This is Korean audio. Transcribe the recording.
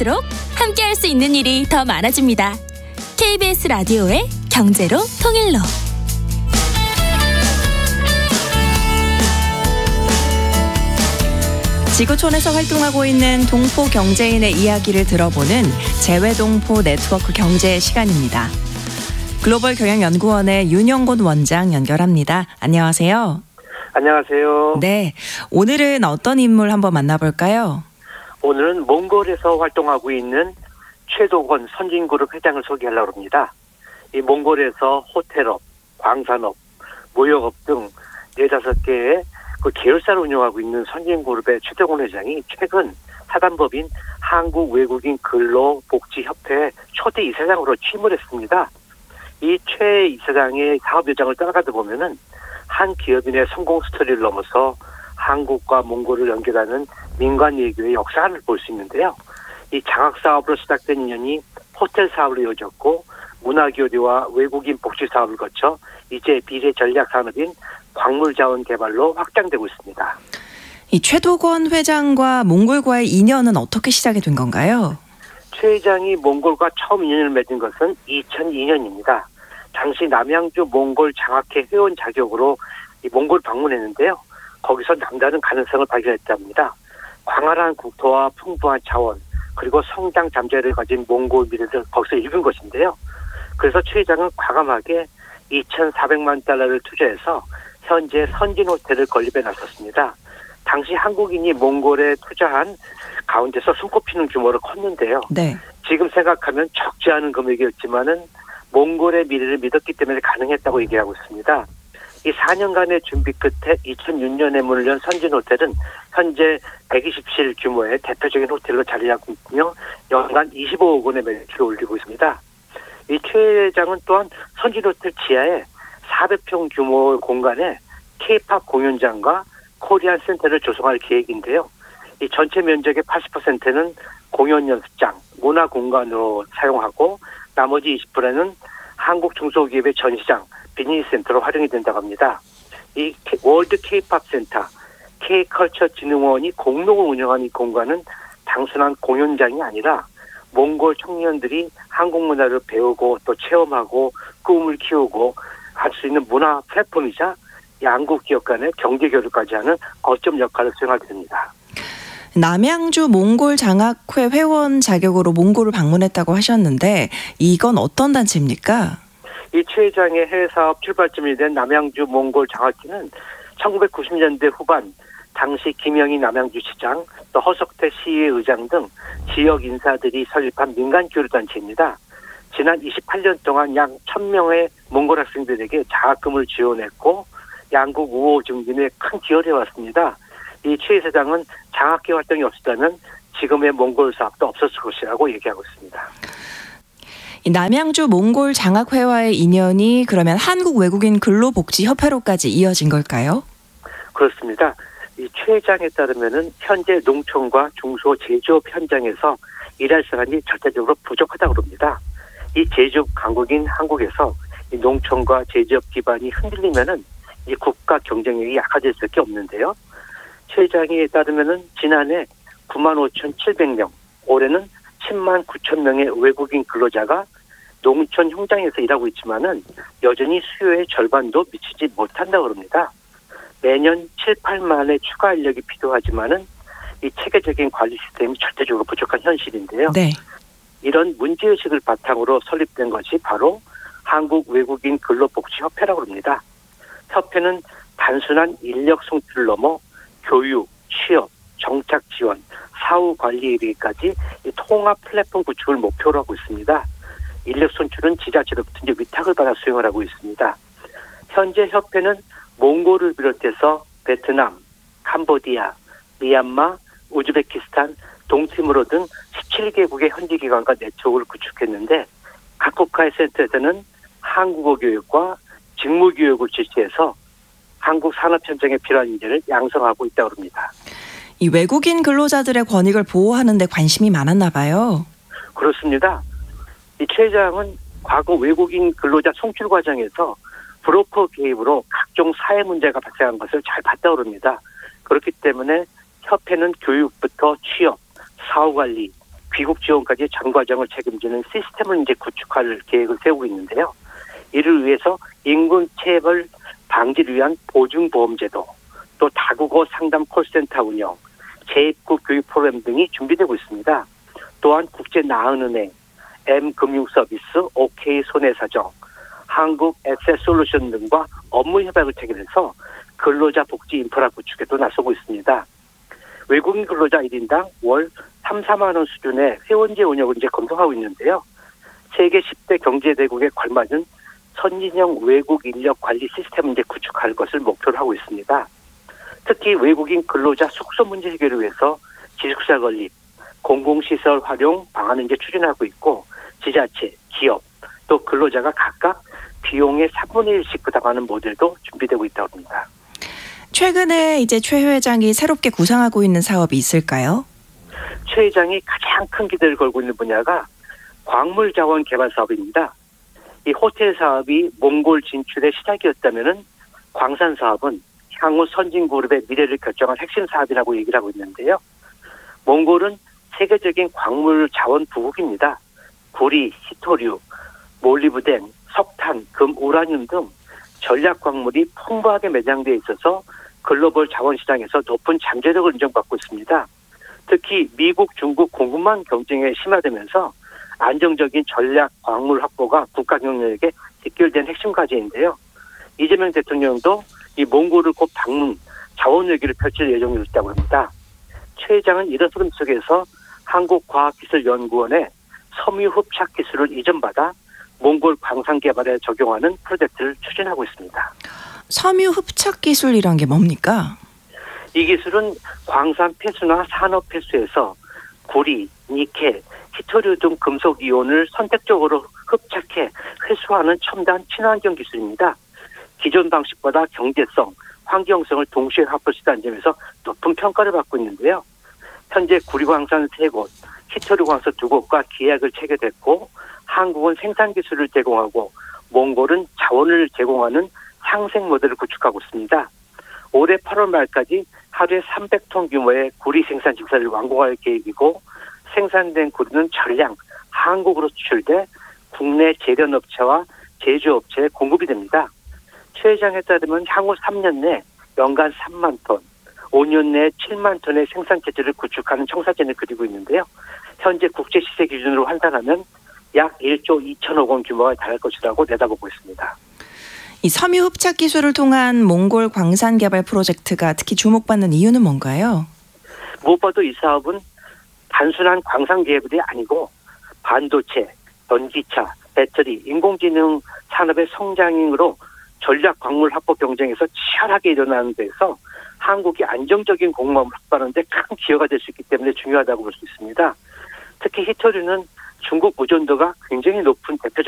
갈수록 함께할 수 있는 일이 더 많아집니다. KBS 라디오의 경제로 통일로. 지구촌에서 활동하고 있는 동포 경제인의 이야기를 들어보는 재외동포 네트워크 경제 시간입니다. 글로벌 경영연구원의 윤영곤 원장 연결합니다. 안녕하세요. 안녕하세요. 네, 오늘은 어떤 인물 한번 만나볼까요? 오늘은 몽골에서 활동하고 있는 최도건 선진그룹 회장을 소개하려고 합니다. 이 몽골에서 호텔업, 광산업, 무역업 등 4-5개의 그 계열사를 운영하고 있는 선진그룹의 최도건 회장이 최근 사단법인 한국외국인 근로복지협회 초대 이사장으로 취임을 했습니다. 이 최 이사장의 사업 여정을 따라가다 보면은 한 기업인의 성공 스토리를 넘어서 한국과 몽골을 연결하는 민간 외교의 역사를 볼 수 있는데요. 이 장학사업으로 시작된 인연이 호텔 사업으로 이어졌고 문화교류와 외국인 복지 사업을 거쳐 이제 비례 전략 산업인 광물자원 개발로 확장되고 있습니다. 이 최도건 회장과 몽골과의 인연은 어떻게 시작이 된 건가요? 최 회장이 몽골과 처음 인연을 맺은 것은 2002년입니다. 당시 남양주 몽골 장학회 회원 자격으로 이 몽골 방문했는데요. 거기서 남다른 가능성을 발견했답니다. 광활한 국토와 풍부한 자원, 그리고 성장 잠재를 가진 몽골 미래를 거기서 읽은 것인데요. 그래서 최 회장은 과감하게 2,400만 달러를 투자해서 현재 선진 호텔을 건립해 나섰습니다. 당시 한국인이 몽골에 투자한 가운데서 손꼽히는 규모로 컸는데요. 네. 지금 생각하면 적지 않은 금액이었지만은 몽골의 미래를 믿었기 때문에 가능했다고 얘기하고 있습니다. 이 4년간의 준비 끝에 2006년에 문을 연 선진 호텔은 현재 120실 규모의 대표적인 호텔로 자리하고 있으며 연간 25억 원의 매출을 올리고 있습니다. 이 최 회장은 또한 선진 호텔 지하에 400평 규모 공간에 K-팝 공연장과 코리안 센터를 조성할 계획인데요. 이 전체 면적의 80%는 공연 연습장, 문화 공간으로 사용하고 나머지 20%는 한국 중소기업의 전시장, 비즈니스 센터로 활용이 된다고 합니다. 이 월드 K-팝 센터, K-컬처 진흥원이 공동으로 운영하는 이 공간은 단순한 공연장이 아니라 몽골 청년들이 한국 문화를 배우고 또 체험하고 꿈을 키우고 할 수 있는 문화 플랫폼이자 양국 기업 간의 경제 교류까지 하는 거점 역할을 수행하게 됩니다. 남양주 몽골 장학회 회원 자격으로 몽골을 방문했다고 하셨는데 이건 어떤 단체입니까? 이 최 회장의 해외 사업 출발점이 된 남양주 몽골 장학회는 1990년대 후반 당시 김영희 남양주시장, 또 허석태 시의회의장 등 지역 인사들이 설립한 민간 교류단체입니다. 지난 28년 동안 약 1,000명의 몽골 학생들에게 장학금을 지원했고 양국 우호 증진에 큰 기여를 해왔습니다. 이 최 회장은 장학회 활동이 없었다면 지금의 몽골 사업도 없었을 것이라고 얘기하고 있습니다. 이 남양주 몽골 장학회와의 인연이 그러면 한국 외국인 근로복지협회로까지 이어진 걸까요? 그렇습니다. 이 최 회장에 따르면은 현재 농촌과 중소 제조업 현장에서 일할 사람이 절대적으로 부족하다고 합니다. 이 제조업 강국인 한국에서 이 농촌과 제조업 기반이 흔들리면은 이 국가 경쟁력이 약화될 수밖에 없는데요. 최 회장에 따르면은 지난해 95,700명, 올해는 10만 9천 명의 외국인 근로자가 농촌 현장에서 일하고 있지만은 여전히 수요의 절반도 미치지 못한다고 합니다. 매년 7, 8만의 추가 인력이 필요하지만은 이 체계적인 관리 시스템이 절대적으로 부족한 현실인데요. 네. 이런 문제의식을 바탕으로 설립된 것이 바로 한국 외국인 근로복지협회라고 합니다. 협회는 단순한 인력 송출을 넘어 교육, 취업, 정착 지원, 사후 관리에 이르기까지 이 통합 플랫폼 구축을 목표로 하고 있습니다. 인력 송출은 지자체로부터 이제 위탁을 받아 수행을 하고 있습니다. 현재 협회는 몽골을 비롯해서 베트남, 캄보디아, 미얀마, 우즈베키스탄, 동티모르 등 17개국의 현지 기관과 네트워크를 구축했는데 각 국가의 센터에서는 한국어 교육과 직무 교육을 실시해서 한국 산업 현장에 필요한 인재를 양성하고 있다고 합니다. 이 외국인 근로자들의 권익을 보호하는 데 관심이 많았나 봐요. 그렇습니다. 이 최 회장은 과거 외국인 근로자 송출 과정에서 브로커 개입으로 각종 사회 문제가 발생한 것을 잘 봤다고 합니다. 그렇기 때문에 협회는 교육부터 취업, 사후관리, 귀국 지원까지 전 과정을 책임지는 시스템을 이제 구축할 계획을 세우고 있는데요. 이를 위해서 인권 체벌 방지를 위한 보증보험제도, 또 다국어 상담 콜센터 운영, 재입국 교육 프로그램 등이 준비되고 있습니다. 또한 국제나은은행, M금융서비스, OK손해사정, 한국액세솔루션 등과 업무 협약을 체결해서 근로자 복지 인프라 구축에도 나서고 있습니다. 외국인 근로자 1인당 월 3, 4만 원 수준의 회원제 운영을 이제 검토하고 있는데요. 세계 10대 경제대국에 걸맞은 선진형 외국 인력 관리 시스템을 이제 구축할 것을 목표로 하고 있습니다. 특히 외국인 근로자 숙소 문제 해결을 위해서 기숙사 건립, 공공시설 활용 방안을 이제 추진하고 있고, 지자체, 기업, 또 근로자가 각각 비용의 3분의 1씩 부담하는 모델도 준비되고 있다고 합니다. 최근에 이제 최 회장이 새롭게 구상하고 있는 사업이 있을까요? 최 회장이 가장 큰 기대를 걸고 있는 분야가 광물 자원 개발 사업입니다. 이 호텔 사업이 몽골 진출의 시작이었다면은 광산 사업은 향후 선진그룹의 미래를 결정할 핵심 사업이라고 얘기를 하고 있는데요. 몽골은 세계적인 광물 자원 부국입니다. 구리, 히토류, 몰리브덴, 석탄, 금, 우라늄 등 전략 광물이 풍부하게 매장되어 있어서 글로벌 자원 시장에서 높은 잠재력을 인정받고 있습니다. 특히 미국, 중국 공급망 경쟁에 심화되면서 안정적인 전략 광물 확보가 국가 경영력에 직결된 핵심 과제인데요. 이재명 대통령도 이 몽골을 곧 방문, 자원 외교를 펼칠 예정이 있다고 합니다. 최 회장은 이런 흐름 속에서 한국과학기술연구원에 섬유 흡착 기술을 이전받아 몽골 광산 개발에 적용하는 프로젝트를 추진하고 있습니다. 섬유 흡착 기술이란 게 뭡니까? 이 기술은 광산 폐수나 산업 폐수에서 구리, 니켈, 히토류 등 금속 이온을 선택적으로 흡착해 회수하는 첨단 친환경 기술입니다. 기존 방식보다 경제성, 환경성을 동시에 확보시다는 점에서 높은 평가를 받고 있는데요. 현재 구리광산 3곳, 히토류 광산 2곳과 계약을 체결했고, 한국은 생산 기술을 제공하고 몽골은 자원을 제공하는 상생 모델을 구축하고 있습니다. 올해 8월 말까지 하루에 300톤 규모의 구리 생산 직사를 완공할 계획이고, 생산된 구리는 전량 한국으로 수출돼 국내 제련업체와 제조업체에 공급이 됩니다. 최 회장에 따르면 향후 3년 내 연간 3만 톤, 5년 내 7만 톤의 생산 체제를 구축하는 청사진을 그리고 있는데요. 현재 국제 시세 기준으로 환산하면 약 1조 2천억 원 규모가 달할 것이라고 내다보고 있습니다. 이 섬유 흡착 기술을 통한 몽골 광산 개발 프로젝트가 특히 주목받는 이유는 뭔가요? 무엇보다도 이 사업은 단순한 광산 개발이 아니고 반도체, 전기차, 배터리, 인공지능 산업의 성장으로 전략 광물 확보 경쟁에서 치열하게 일어나는 데서 한국이 안정적인 공급망을 확보하는 데 큰 기여가 될 수 있기 때문에 중요하다고 볼 수 있습니다. 특히 히토류는 중국 의존도가 굉장히 높은 대표적